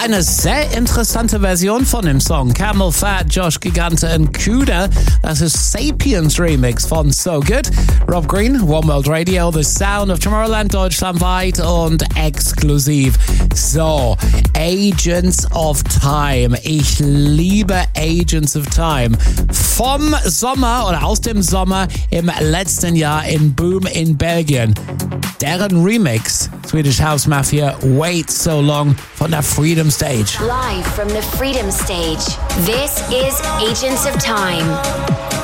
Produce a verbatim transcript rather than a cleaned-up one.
eine sehr interessante Version von dem Song. Camel Fat, Josh Gigante und Cuda. Das ist Sapiens Remix von So Good. Rob Green, One World Radio, The Sound of Tomorrowland, deutschlandweit und exklusiv. So, Agents of Time. Ich liebe Agents of Time. Vom Sommer oder aus dem Sommer im letzten Jahr in Boom in Belgien. Deren Remix, Swedish House Mafia, Wait So Long von der Freedom Stage. Live from the Freedom Stage, this is Agents of Time.